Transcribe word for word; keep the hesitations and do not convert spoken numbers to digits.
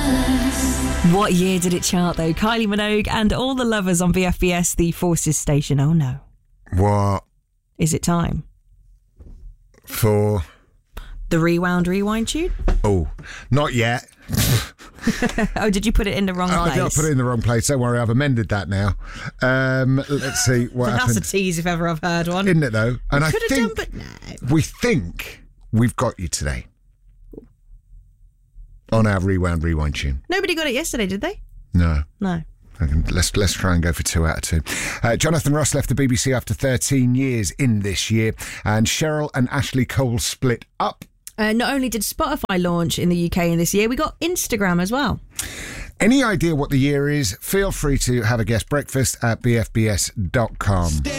What year did it chart, though? Kylie Minogue and All the Lovers on B F B S, the Forces station. Oh, no. What? Is it time? For? The Rewound Rewind tune? Oh, not yet. Oh, did you put it in the wrong oh, place? I did put it in the wrong place. Don't worry, I've amended that now. Um, let's see what That's happened. a tease if ever I've heard one. Isn't it, though? And I could have think done, but no. we think we've got you today on our Rewound Rewind tune. Nobody got it yesterday, did they? No. No. Okay, let's let's try and go for two out of two. Uh, Jonathan Ross left the B B C after thirteen years in this year, and Cheryl and Ashley Cole split up. Uh, not only did Spotify launch in the U K in this year, we got Instagram as well. Any idea what the year is? Feel free to have a guest breakfast at b f b s dot com.